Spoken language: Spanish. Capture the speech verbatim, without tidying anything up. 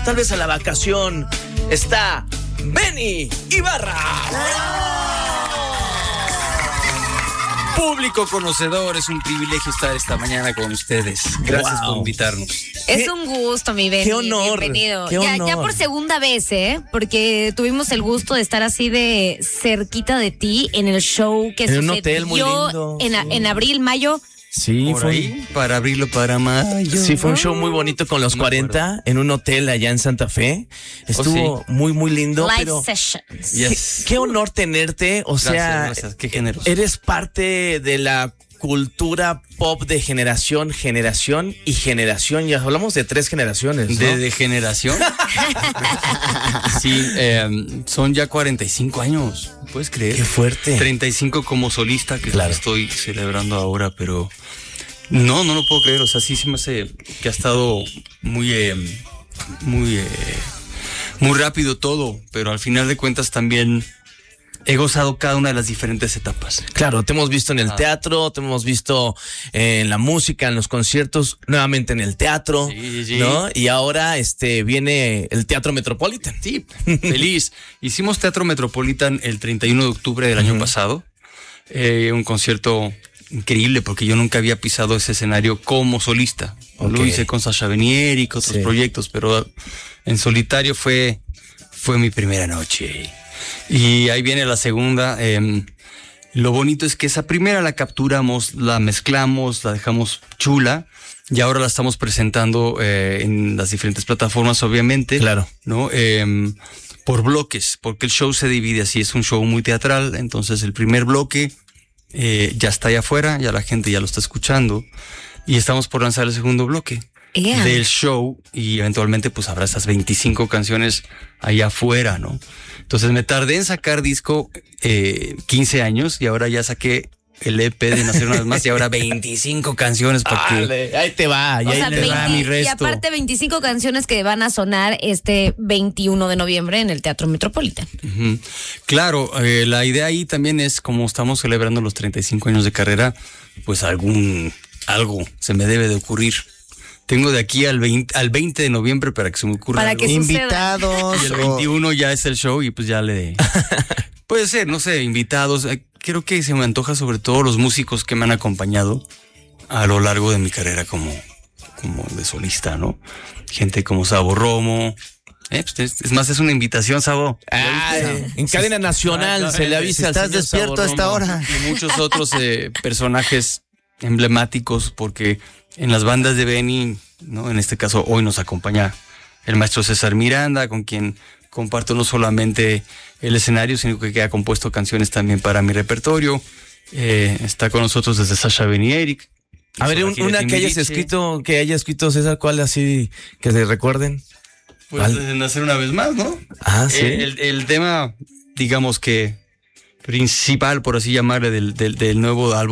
tal vez a la vacación, está Benny Ibarra. Público conocedor, es un privilegio estar esta mañana con ustedes. Gracias wow. por invitarnos. Es un gusto, mi Benny. Qué honor. Bienvenido. Qué ya, honor. ya por segunda vez, ¿eh? Porque tuvimos el gusto de estar así de cerquita de ti en el show que en sucedió un hotel muy lindo. En, sí. en abril, mayo. Sí, por fue ahí, para abrirlo para mayo. Sí, fue un show muy bonito con los no cuarenta en un hotel allá en Santa Fe. Estuvo oh, sí. muy, muy lindo. Live pero sessions. Yes. Qué, qué honor tenerte. O gracias, sea, gracias. Qué generoso. Eres parte de la cultura pop de generación, generación y generación. Ya hablamos de tres generaciones, ¿no? ¿De, de generación? Sí, eh, son ya cuarenta y cinco años. ¿Puedes creer? Qué fuerte. treinta y cinco como solista, que claro. estoy celebrando ahora, pero no, no lo puedo creer. O sea, sí se me hace que ha estado muy, eh, muy, eh, muy rápido todo, pero al final de cuentas también he gozado cada una de las diferentes etapas. Claro, te hemos visto en el ah. teatro, te hemos visto en la música, en los conciertos, nuevamente en el teatro, sí, sí. ¿no? Y ahora este viene el Teatro Metropolitan. Sí, feliz. Hicimos Teatro Metropolitan el treinta y uno de octubre del año uh-huh. pasado. Eh, un concierto increíble porque yo nunca había pisado ese escenario como solista. Okay. Lo hice con Sasha Venier y con otros sí. proyectos, pero en solitario fue, fue mi primera noche. Y ahí viene la segunda. Eh, lo bonito es que esa primera la capturamos, la mezclamos, la dejamos chula y ahora la estamos presentando eh, en las diferentes plataformas, obviamente. Claro. ¿No? Eh, por bloques, porque el show se divide así, es un show muy teatral. Entonces el primer bloque eh, ya está allá afuera, ya la gente ya lo está escuchando y estamos por lanzar el segundo bloque. Yeah. Del show y eventualmente pues habrá esas veinticinco canciones allá afuera, ¿no? Entonces me tardé en sacar disco eh, quince años y ahora ya saqué el E P de Nacer una vez más y ahora veinticinco canciones porque vale, ahí te va, y ahí sea, te veinte, va mi resto. Y aparte veinticinco canciones que van a sonar este veintiuno de noviembre en el Teatro Metropolitan. Uh-huh. Claro, eh, la idea ahí también es, como estamos celebrando los treinta y cinco años de carrera, pues algún algo se me debe de ocurrir. Tengo de aquí al veinte, al veinte de noviembre para que se me ocurra para algo. que invitados. Y el veintiuno ya es el show y pues ya le... Puede ser, no sé, invitados. Creo que se me antoja sobre todo los músicos que me han acompañado a lo largo de mi carrera como, como de solista, ¿no? Gente como Sabo Romo. Eh, pues es, es más, es una invitación, Sabo. Ah, en cadena nacional ah, se le avisa. Si estás despierto a esta hora. Y muchos otros eh, personajes emblemáticos porque... En las bandas de Benny, ¿no? En este caso hoy nos acompaña el maestro César Miranda, con quien comparto no solamente el escenario, sino que ha compuesto canciones también para mi repertorio. Eh, está con nosotros desde Sasha Venier. A ver, un, una que hayas escrito, que haya escrito César, ¿cuál así que se recuerden? Pues de Nacer una vez más, ¿no? Ah, sí. El, el, el tema, digamos que principal, por así llamarle, del, del, del nuevo álbum.